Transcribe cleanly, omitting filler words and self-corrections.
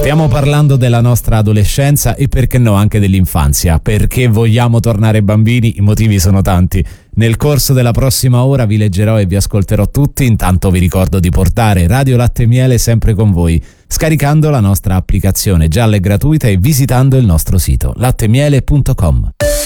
Stiamo parlando della nostra adolescenza e perché no anche dell'infanzia. Perché vogliamo tornare bambini? I motivi sono tanti. Nel corso della prossima ora vi leggerò e vi ascolterò tutti. Intanto vi ricordo di portare Radio Latte e Miele sempre con voi, scaricando la nostra applicazione gialla e gratuita e visitando il nostro sito lattemiele.com.